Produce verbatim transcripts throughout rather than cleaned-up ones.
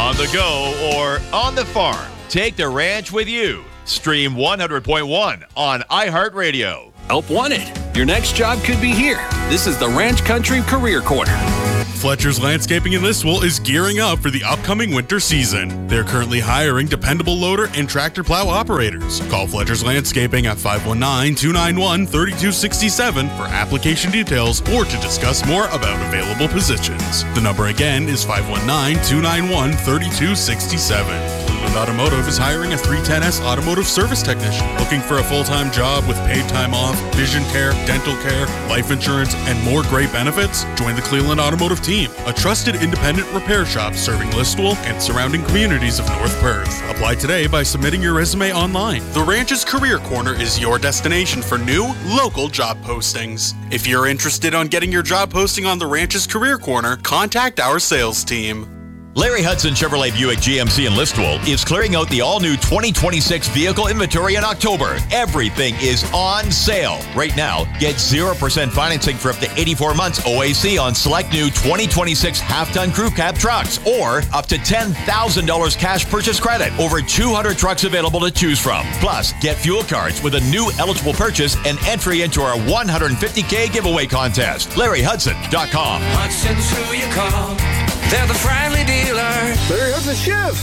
on the go, or on the farm. Take the ranch with you. Stream one hundred point one on iHeartRadio. Help wanted. Your next job could be here. This is the Ranch Country Career Corner. Fletcher's Landscaping in Listowel is gearing up for the upcoming winter season. They're currently hiring dependable loader and tractor plow operators. Call Fletcher's Landscaping at five one nine, two nine one, three two six seven for application details or to discuss more about available positions. The number again is five one nine, two nine one, three two six seven. Cleveland Automotive is hiring a three ten S automotive service technician. Looking for a full-time job with paid time off, vision care, dental care, life insurance, and more great benefits? Join the Cleveland Automotive team, a trusted independent repair shop serving Listowel and surrounding communities of North Perth. Apply today by submitting your resume online. The Ranch's Career Corner is your destination for new, local job postings. If you're interested in getting your job posting on the Ranch's Career Corner, contact our sales team. Larry Hudson Chevrolet Buick G M C in Listowel is clearing out the all-new twenty twenty-six vehicle inventory in October. Everything is on sale. Right now, get zero percent financing for up to eighty-four months O A C on select new twenty twenty-six half-ton crew cab trucks, or up to ten thousand dollars cash purchase credit. Over two hundred trucks available to choose from. Plus, get fuel cards with a new eligible purchase and entry into our one hundred fifty K giveaway contest. Larry Hudson dot com. Hudson's who you call. They're the friendly dealer. Larry Hudson Chef.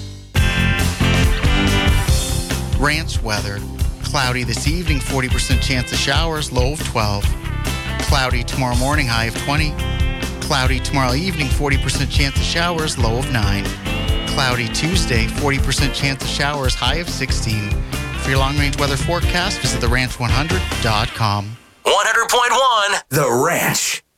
Ranch weather. Cloudy this evening, forty percent chance of showers, low of twelve. Cloudy tomorrow morning, high of twenty. Cloudy tomorrow evening, forty percent chance of showers, low of nine. Cloudy Tuesday, forty percent chance of showers, high of sixteen. For your long-range weather forecast, visit the ranch one hundred dot com. one hundred point one The Ranch.